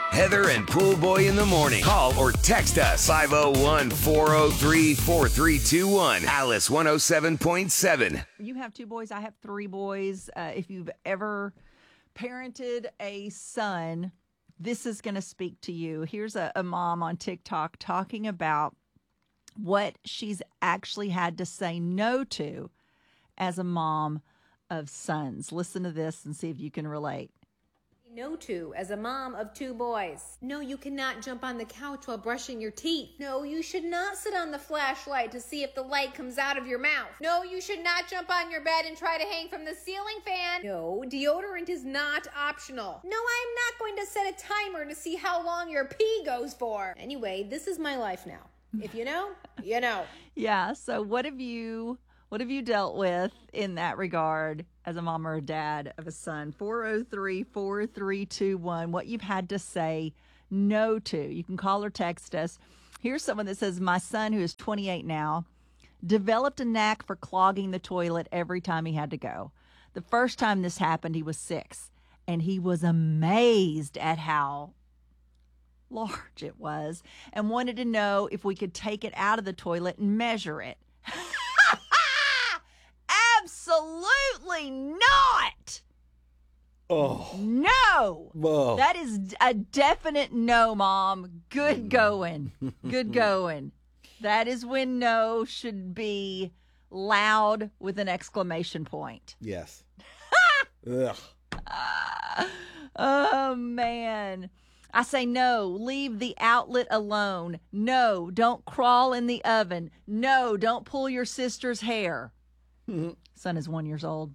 Heather and Pool Boy in the morning. Call or text us 501-403-4321. Alice 107.7. You have 2 boys. I have 3 boys. If you've ever parented a son, this is going to speak to you. Here's a mom on TikTok talking about what she's actually had to say no to as a mom of sons. Listen to this and see if you can relate. No to as a mom of 2 boys. No, you cannot jump on the couch while brushing your teeth. No, you should not sit on the flashlight to see if the light comes out of your mouth. No, you should not jump on your bed and try to hang from the ceiling fan. No, deodorant is not optional. No, I'm not going to set a timer to see how long your pee goes for. Anyway, this is my life now. If you know, you know. Yeah, so what have you dealt with in that regard as a mom or a dad of a son? 403-4321, what you've had to say no to. You can call or text us. Here's someone that says, my son, who is 28 now, developed a knack for clogging the toilet every time he had to go. The first time this happened, he was 6, and he was amazed at how large it was and wanted to know if we could take it out of the toilet and measure it. Absolutely not. Oh. No. Whoa. That is a definite no, Mom. Good going. Good going. That is when no should be loud with an exclamation point. Yes. Ugh. Oh, man. I say no, leave the outlet alone. No, don't crawl in the oven. No, don't pull your sister's hair. Son is 1 year old.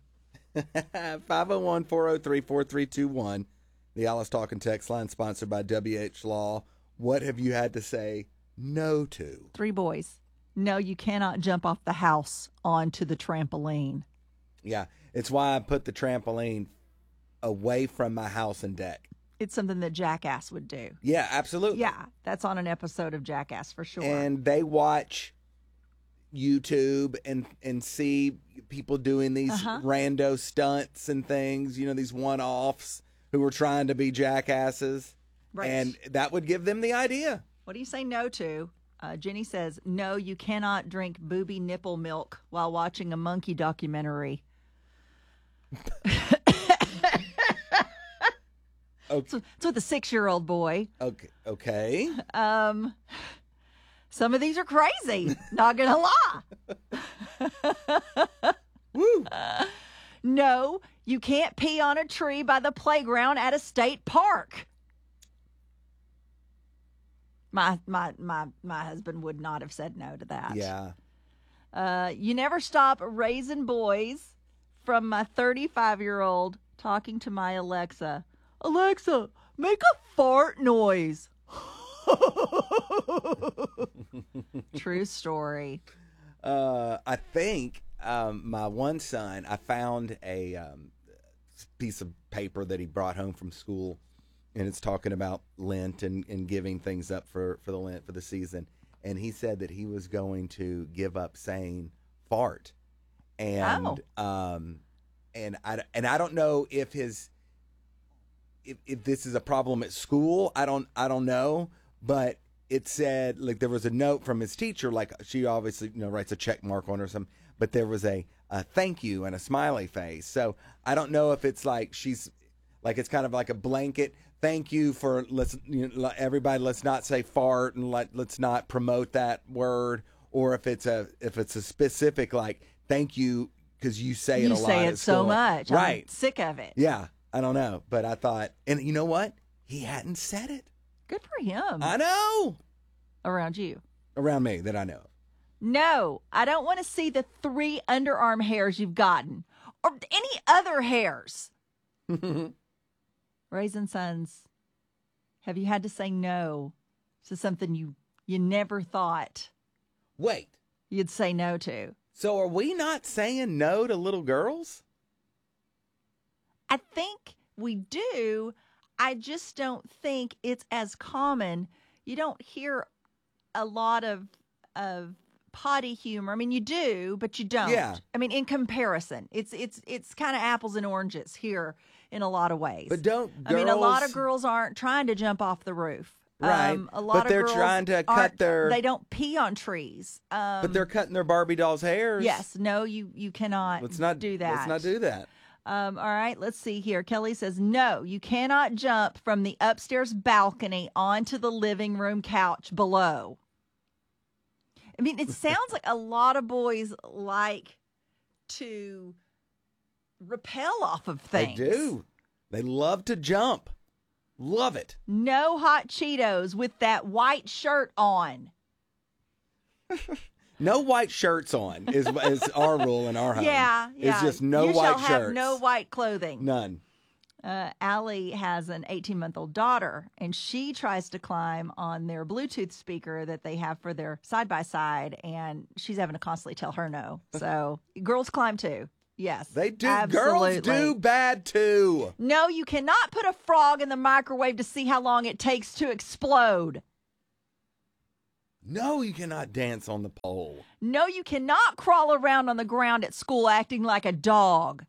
501-403-4321. The Alice Talking text line sponsored by WH Law. What have you had to say no to? 3 boys. No, you cannot jump off the house onto the trampoline. Yeah, it's why I put the trampoline away from my house and deck. It's something that Jackass would do. Yeah, absolutely. Yeah, that's on an episode of Jackass for sure. And they watch YouTube and see people doing these rando stunts and things, you know, these one-offs who are trying to be jackasses. Right. And that would give them the idea. What do you say no to? Jenny says, no, you cannot drink booby nipple milk while watching a monkey documentary. Okay. So it's with a 6-year-old boy. Okay. Some of these are crazy. Not gonna lie. Woo. No, you can't pee on a tree by the playground at a state park. My husband would not have said no to that. Yeah. You never stop raising boys. From my 35-year-old talking to my Alexa. Alexa, make a fart noise. True story. I think my one son, I found a piece of paper that he brought home from school, and it's talking about Lent and giving things up for the Lent, for the season. And he said that he was going to give up saying fart. And and I don't know if if this is a problem at school. I don't know, but it said, like, there was a note from his teacher, like she obviously, you know, writes a check mark on or something, but there was a thank you and a smiley face. So I don't know if it's like she's like, it's kind of like a blanket thank you for everybody, let's not say fart and let's not promote that word, or if it's a specific like thank you because you say it a lot. You say it so much. Right. I'm sick of it. Yeah. I don't know. But I thought, and you know what? He hadn't said it. Good for him. I know. Around you. Around me that I know of. No, I don't want to see the 3 underarm hairs you've gotten or any other hairs. Raising sons, have you had to say no to something you never thought Wait. you'd say no to? So are we not saying no to little girls? I think we do. I just don't think it's as common. You don't hear a lot of potty humor. I mean, you do, but you don't. Yeah. I mean, in comparison, it's kind of apples and oranges here in a lot of ways. But don't I mean, a lot girls- of girls aren't trying to jump off the roof. Right. A lot But of they're girls trying to cut aren't- their- They don't pee on trees. But they're cutting their Barbie dolls' hairs. Yes. No, you cannot Let's not do that. Let's not do that. All right, let's see here. Kelly says, no, you cannot jump from the upstairs balcony onto the living room couch below. I mean, it sounds like a lot of boys like to rappel off of things. They do. They love to jump. Love it. No hot Cheetos with that white shirt on. No white shirts on is our rule in our home. Yeah. It's just no you white shall have shirts. Oh, no white clothing. None. Allie has an 18-month-old daughter, and she tries to climb on their Bluetooth speaker that they have for their side-by-side, and she's having to constantly tell her no. So girls climb too. Yes. They do. Absolutely. Girls do bad too. No, you cannot put a frog in the microwave to see how long it takes to explode. No, you cannot dance on the pole. No, you cannot crawl around on the ground at school acting like a dog.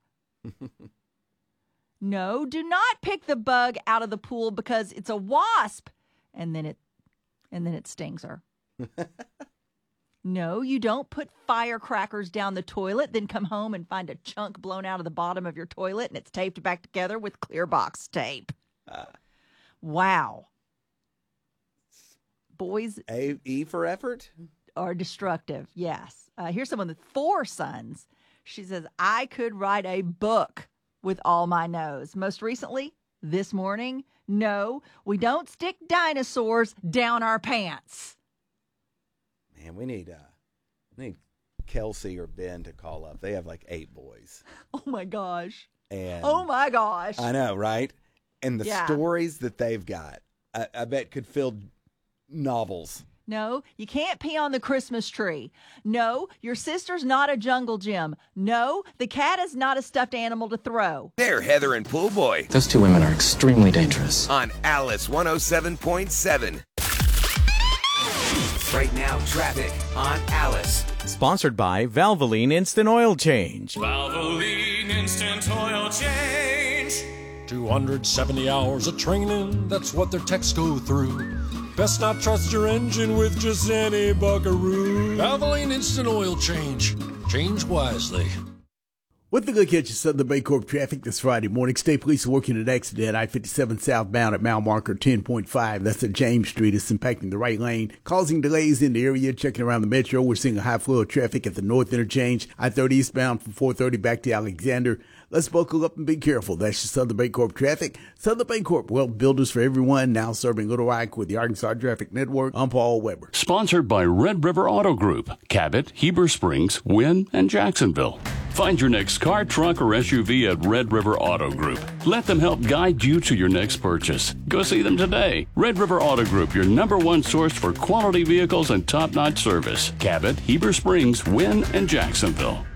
No, do not pick the bug out of the pool because it's a wasp and then it stings her. No, you don't put firecrackers down the toilet, then come home and find a chunk blown out of the bottom of your toilet and it's taped back together with clear box tape. Wow. Boys E for effort? are destructive. Yes. Here's someone with 4 sons. She says, I could write a book with all my no's. Most recently, this morning, no, we don't stick dinosaurs down our pants. Man, we need Kelsey or Ben to call up. They have like 8 boys. Oh my gosh. And Oh my gosh. I know, right? And the Yeah. stories that they've got, I bet could fill novels. No, you can't pee on the Christmas tree. No, your sister's not a jungle gym. No, the cat is not a stuffed animal to throw. They're Heather and Pool Boy Those 2 women are extremely dangerous. on Alice 107.7. Right now, traffic on Alice. Sponsored by Valvoline Instant Oil Change. Valvoline Instant Oil Change. 270 hours of training, that's what their techs go through. Best not trust your engine with just any buckaroo. Valvoline Instant Oil Change. Change wisely. With the look at your Southern Bancorp traffic this Friday morning, State Police are working an accident at I-57 southbound at mile marker 10.5. That's at James Street. It's impacting the right lane, causing delays in the area. Checking around the metro, we're seeing a high flow of traffic at the north interchange. I-30 eastbound from 430 back to Alexander. Let's buckle up and be careful. That's your Southern Bancorp traffic. Southern Bancorp, well, builders for everyone, now serving Little Rock with the Arkansas Traffic Network. I'm Paul Weber. Sponsored by Red River Auto Group, Cabot, Heber Springs, Wynn, and Jacksonville. Find your next car, truck, or SUV at Red River Auto Group. Let them help guide you to your next purchase. Go see them today. Red River Auto Group, your #1 source for quality vehicles and top-notch service. Cabot, Heber Springs, Wynn, and Jacksonville.